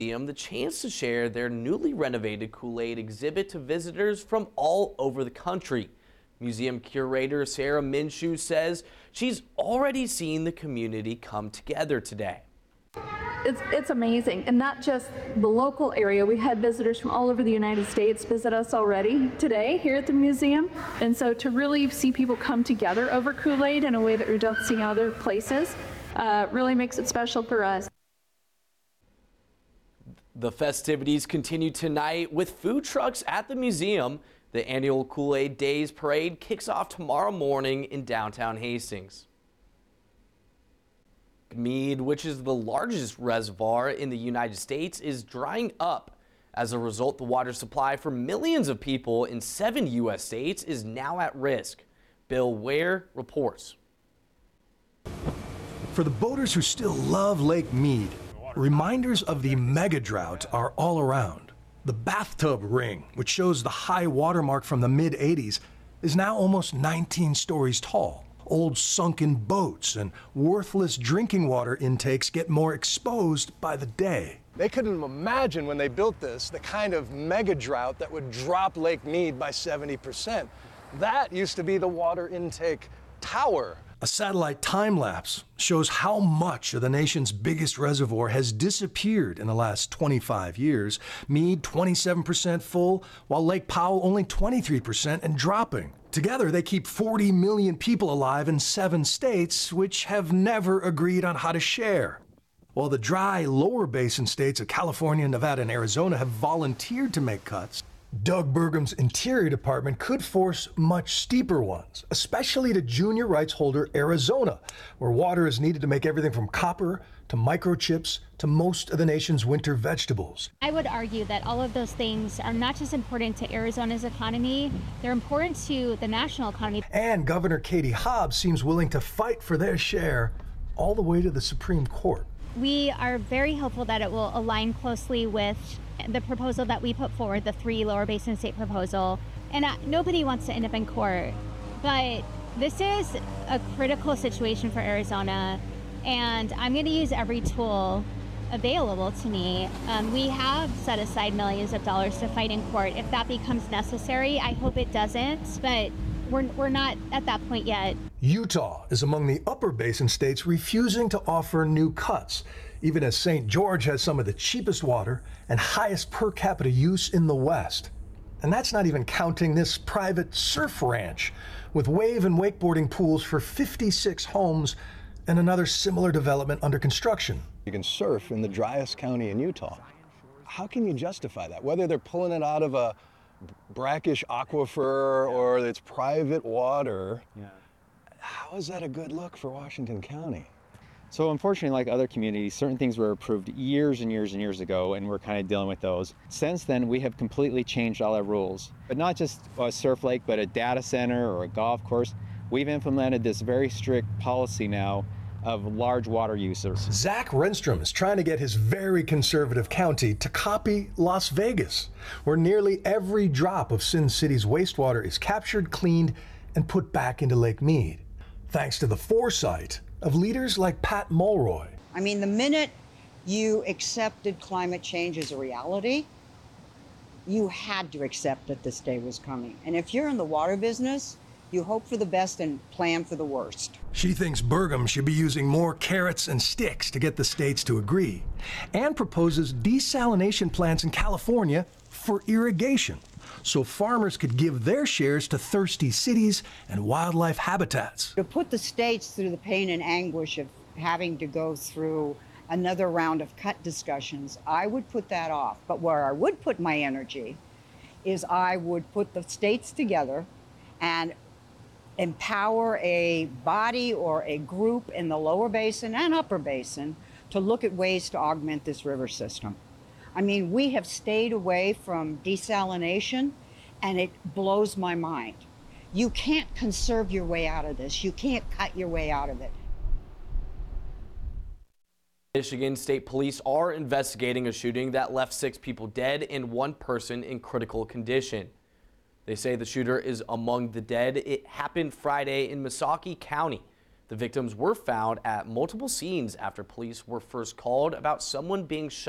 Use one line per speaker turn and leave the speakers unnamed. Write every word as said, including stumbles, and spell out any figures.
Museum the chance to share their newly renovated Kool-Aid exhibit to visitors from all over the country. Museum curator Sarah Minshew says she's already seen the community come together today.
It's, it's amazing, and not just the local area. We had visitors from all over the United States visit us already today here at the museum, and so to really see people come together over Kool-Aid in a way that we don't see other places uh, really makes it special for us.
The festivities continue tonight with food trucks at the museum. The annual Kool-Aid Days Parade kicks off tomorrow morning in downtown Hastings. Mead, which is the largest reservoir in the United States, is drying up. As a result, the water supply for millions of people in seven U S states is now at risk. Bill Ware reports.
For the boaters who still love Lake Mead, reminders of the mega drought are all around. The bathtub ring, which shows the high water mark from the mid eighties, is now almost nineteen stories tall. Old sunken boats and worthless drinking water intakes get more exposed by the day.
They couldn't imagine when they built this the kind of mega drought that would drop Lake Mead by seventy percent. That used to be the water intake tower.
A satellite time lapse shows how much of the nation's biggest reservoir has disappeared in the last twenty-five years. Mead twenty-seven percent full, while Lake Powell only twenty-three percent and dropping. Together, they keep forty million people alive in seven states, which have never agreed on how to share. While the dry lower basin states of California, Nevada, and Arizona have volunteered to make cuts, Doug Burgum's Interior Department could force much steeper ones, especially to junior rights holder Arizona, where water is needed to make everything from copper to microchips to most of the nation's winter vegetables.
I would argue that all of those things are not just important to Arizona's economy, they're important to the national economy.
And Governor Katie Hobbs seems willing to fight for their share all the way to the Supreme Court.
We are very hopeful that it will align closely with the proposal that we put forward, the three lower basin state proposal. And uh, nobody wants to end up in court, but this is a critical situation for Arizona, and I'm going to use every tool available to me. Um, we have set aside millions of dollars to fight in court if that becomes necessary. I hope it doesn't, but we're, we're not at that point yet.
Utah is among the upper basin states refusing to offer new cuts, even as Saint George has some of the cheapest water and highest per capita use in the West. And that's not even counting this private surf ranch with wave and wakeboarding pools for fifty-six homes and another similar development under construction.
You can surf in the driest county in Utah. How can you justify that? Whether they're pulling it out of a brackish aquifer or it's private water, yeah. How is that a good look for Washington County?
So unfortunately, like other communities, certain things were approved years and years and years ago, and we're kind of dealing with those. Since then, we have completely changed all our rules. But not just a surf lake, but a data center or a golf course. We've implemented this very strict policy now of large water users.
Zach Renstrom is trying to get his very conservative county to copy Las Vegas, where nearly every drop of Sin City's wastewater is captured, cleaned, and put back into Lake Mead, thanks to the foresight of leaders like Pat Mulroy.
I mean, the minute you accepted climate change as a reality, you had to accept that this day was coming. And if you're in the water business, you hope for the best and plan for the worst.
She thinks Burgum should be using more carrots and sticks to get the states to agree, and proposes desalination plants in California for irrigation, so farmers could give their shares to thirsty cities and wildlife habitats.
To put the states through the pain and anguish of having to go through another round of cut discussions, I would put that off. But where I would put my energy is I would put the states together and empower a body or a group in the lower basin and upper basin to look at ways to augment this river system. I mean, we have stayed away from desalination, and it blows my mind. You can't conserve your way out of this. You can't cut your way out of it.
Michigan State Police are investigating a shooting that left six people dead and one person in critical condition. They say the shooter is among the dead. It happened Friday in Missaukee County. The victims were found at multiple scenes after police were first called about someone being shot.